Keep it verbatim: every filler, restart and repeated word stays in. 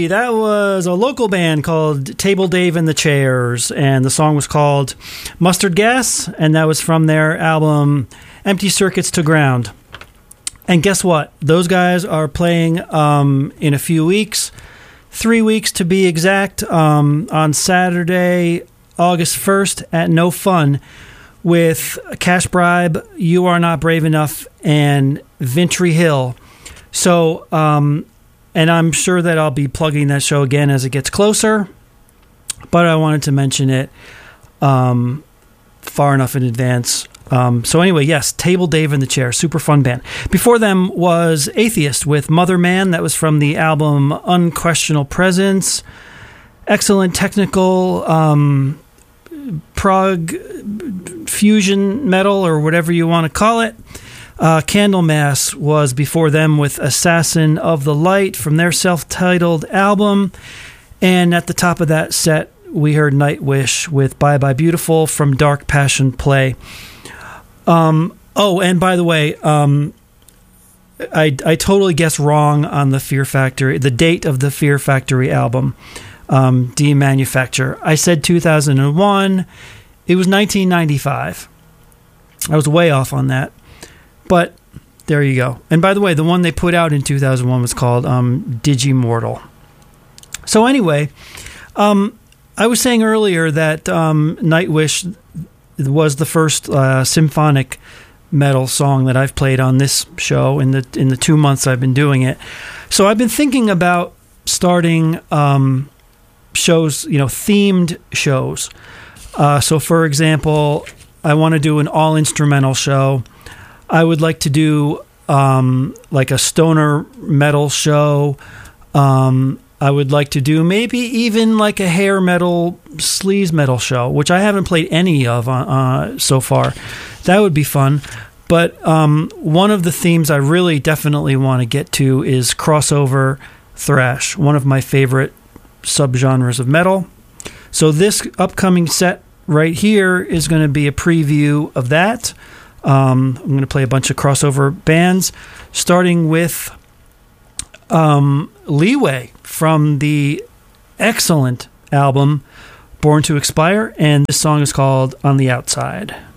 everybody. That was a local band called Table Dave and the Chairs, and the song was called Mustard Gas, and that was from their album Empty Circuits to Ground. And guess what? Those guys are playing um, in a few weeks, three weeks to be exact, um, on Saturday, August first at No Fun with Cash Bribe, You Are Not Brave Enough, and Vintry Hill. So, um, and I'm sure that I'll be plugging that show again as it gets closer, but I wanted to mention it um, far enough in advance. Um, so anyway, yes, Table Dave and the Chair, super fun band. Before them was Atheist with Mother Man. That was from the album Unquestionable Presence. Excellent technical um, prog fusion metal, or whatever you want to call it. Uh, Candlemass was before them with Assassin of the Light from their self-titled album. And at the top of that set, we heard Nightwish with Bye Bye Beautiful from Dark Passion Play. Um, oh, and by the way, um, I, I totally guessed wrong on the Fear Factory, the date of the Fear Factory album, um, Demanufacture. I said two thousand one. It was nineteen ninety-five. I was way off on that. But there you go. And by the way, the one they put out in two thousand one was called um, Digimortal. So anyway, um, I was saying earlier that um, Nightwish was the first uh, symphonic metal song that I've played on this show in the in the two months I've been doing it. So I've been thinking about starting um, shows, you know, themed shows. Uh, so, for example, I want to do an all-instrumental show. I would like to do um, like a stoner metal show. Um, I would like to do maybe even like a hair metal, sleaze metal show, which I haven't played any of uh, uh, so far. That would be fun. But um, one of the themes I really definitely want to get to is crossover thrash, one of my favorite subgenres of metal. So this upcoming set right here is going to be a preview of that. Um, I'm going to play a bunch of crossover bands, starting with um, Leeway from the excellent album Born to Expire, and this song is called On the Outside.